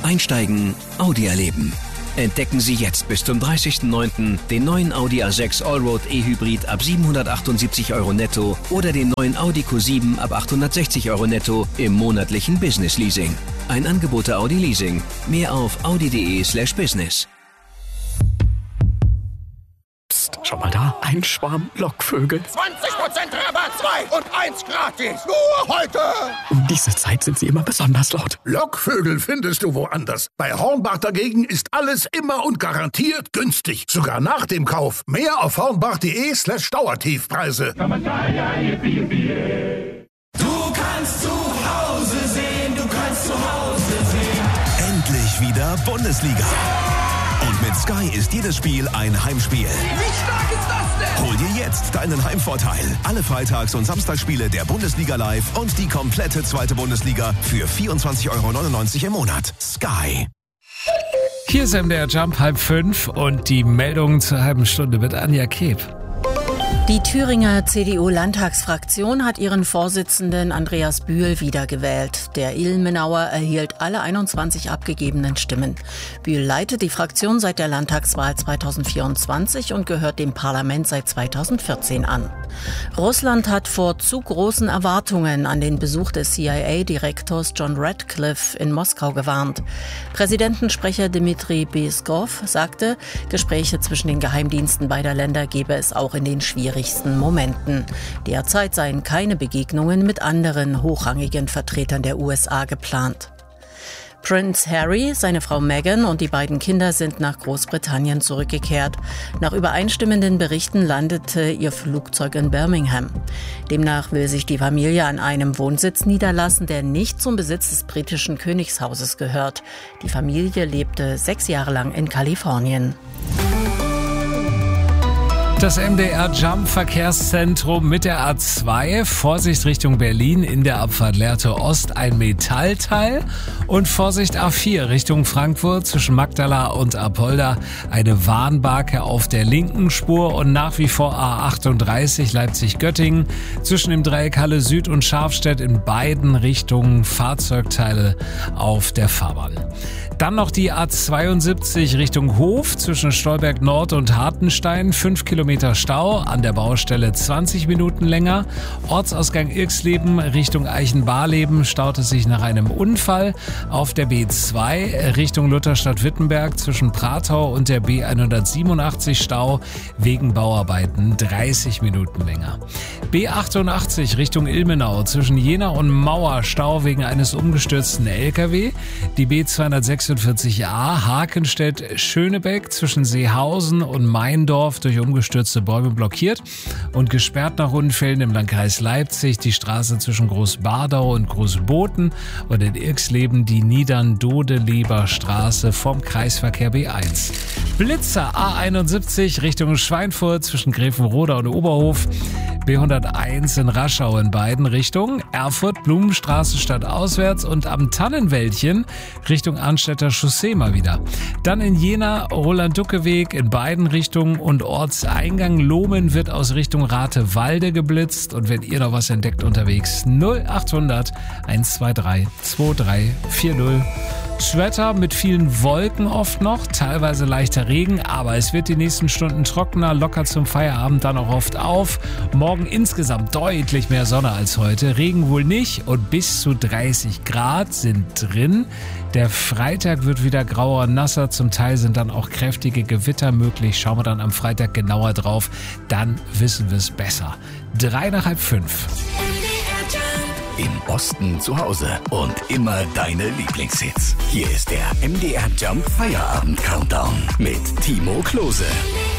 Einsteigen, Audi erleben. Entdecken Sie jetzt bis zum 30.09. den neuen Audi A6 Allroad E-Hybrid ab 778 € netto oder den neuen Audi Q7 ab 860 € netto im monatlichen Business Leasing. Ein Angebot der Audi Leasing. Mehr auf audi.de/business. Psst, schau mal da, ein Schwarm Lockvögel. 20% Rabatt, 2 und 1 gratis. Nur heute. Um diese Zeit sind sie immer besonders laut. Lockvögel findest du woanders. Bei Hornbach dagegen ist alles immer und garantiert günstig. Sogar nach dem Kauf. Mehr auf hornbach.de/Dauertiefpreise. Du kannst zu Hause sehen, du kannst zu Hause sehen. Endlich wieder Bundesliga. Und mit Sky ist jedes Spiel ein Heimspiel. Wie stark ist das denn? Hol dir jetzt deinen Heimvorteil. Alle Freitags- und Samstagsspiele der Bundesliga live und die komplette zweite Bundesliga für 24,99 € im Monat. Sky. Hier ist MDR Jump 4:30 und die Meldung zur halben Stunde mit Anja Keb. Die Thüringer CDU-Landtagsfraktion hat ihren Vorsitzenden Andreas Bühl wiedergewählt. Der Ilmenauer erhielt alle 21 abgegebenen Stimmen. Bühl leitet die Fraktion seit der Landtagswahl 2024 und gehört dem Parlament seit 2014 an. Russland hat vor zu großen Erwartungen an den Besuch des CIA-Direktors John Ratcliffe in Moskau gewarnt. Präsidentensprecher Dmitri Peskov sagte, Gespräche zwischen den Geheimdiensten beider Länder gebe es auch in den schwierigsten Momenten. Derzeit seien keine Begegnungen mit anderen hochrangigen Vertretern der USA geplant. Prince Harry, seine Frau Meghan und die beiden Kinder sind nach Großbritannien zurückgekehrt. Nach übereinstimmenden Berichten landete ihr Flugzeug in Birmingham. Demnach will sich die Familie an einem Wohnsitz niederlassen, der nicht zum Besitz des britischen Königshauses gehört. Die Familie lebte 6 Jahre lang in Kalifornien. Das MDR Jump Verkehrszentrum mit der A2, Vorsicht Richtung Berlin in der Abfahrt Lehrte Ost ein Metallteil und Vorsicht A4 Richtung Frankfurt zwischen Magdala und Apolda eine Warnbarke auf der linken Spur und nach wie vor A38 Leipzig-Göttingen zwischen dem Dreieck Halle Süd und Scharfstedt in beiden Richtungen Fahrzeugteile auf der Fahrbahn. Dann noch die A72 Richtung Hof zwischen Stolberg Nord und Hartenstein, 5 Kilometer Stau, an der Baustelle 20 Minuten länger. Ortsausgang Irxleben Richtung Eichenbarleben staute sich nach einem Unfall. Auf der B2 Richtung Lutherstadt-Wittenberg zwischen Pratau und der B187 Stau wegen Bauarbeiten 30 Minuten länger. B88 Richtung Ilmenau zwischen Jena und Mauer Stau wegen eines umgestürzten LKW. Die B246a Hakenstedt-Schönebeck zwischen Seehausen und Meindorf durch umgestürzte Bäume blockiert und gesperrt nach Unfällen im Landkreis Leipzig die Straße zwischen Großbadau und Großboten und in Irxleben die Niedern-Dodeleber Straße vom Kreisverkehr B1. Blitzer A71 Richtung Schweinfurt zwischen Grevenroda und Oberhof. B101 in Raschau in beiden Richtungen. Erfurt Blumenstraße stadtauswärts und am Tannenwäldchen Richtung Arnstädter Chaussee mal wieder. Dann in Jena Roland-Ducke-Weg in beiden Richtungen und Ortseingang Lohmen wird aus Richtung Ratewalde geblitzt. Und wenn ihr noch was entdeckt unterwegs, 0800 123 2340. Das Wetter mit vielen Wolken oft noch, teilweise leichter Regen, aber es wird die nächsten Stunden trockener, lockert zum Feierabend dann auch oft auf. Morgen insgesamt deutlich mehr Sonne als heute, Regen wohl nicht und bis zu 30 Grad sind drin. Der Freitag wird wieder grauer, nasser, zum Teil sind dann auch kräftige Gewitter möglich. Schauen wir dann am Freitag genauer drauf, dann wissen wir es besser. 3 nach halb 5. Im Osten zu Hause und immer deine Lieblingshits. Hier ist der MDR Jump Feierabend Countdown mit Timo Klose.